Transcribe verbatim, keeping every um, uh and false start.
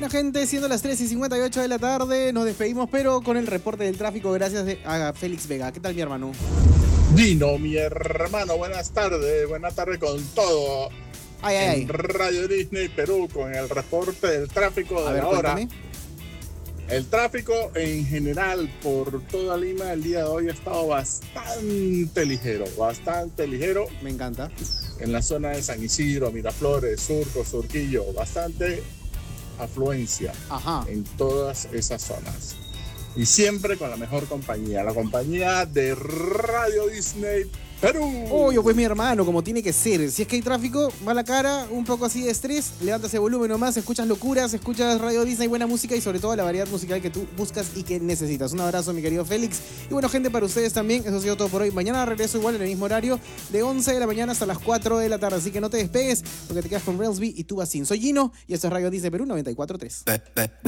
Bueno, gente, siendo las tres y cincuenta y ocho de la tarde, nos despedimos, pero con el reporte del tráfico, gracias de, a Félix Vega. ¿Qué tal, mi hermano? Dino, mi hermano, buenas tardes, buenas tardes con todo. Ay, ay, en ay. Radio Disney Perú, con el reporte del tráfico de A ver, la hora. cuéntame. El tráfico en general por toda Lima el día de hoy ha estado bastante ligero, bastante ligero. Me encanta. En la zona de San Isidro, Miraflores, Surco, Surquillo, bastante afluencia Ajá. en todas esas zonas. Y siempre con la mejor compañía, la compañía de Radio Disney Perú. Obvio, pues mi hermano, como tiene que ser. Si es que hay tráfico, mala cara, un poco así de estrés, levantas el volumen nomás, escuchas locuras, escuchas Radio Disney, buena música y sobre todo la variedad musical que tú buscas y que necesitas. Un abrazo, mi querido Félix. Y bueno, gente, para ustedes también, eso ha sido todo por hoy. Mañana regreso igual en el mismo horario, de once de la mañana hasta las cuatro de la tarde. Así que no te despegues, porque te quedas con Railsby y tú vas sin. Soy Gino y esto es Radio Disney Perú noventa y cuatro punto tres.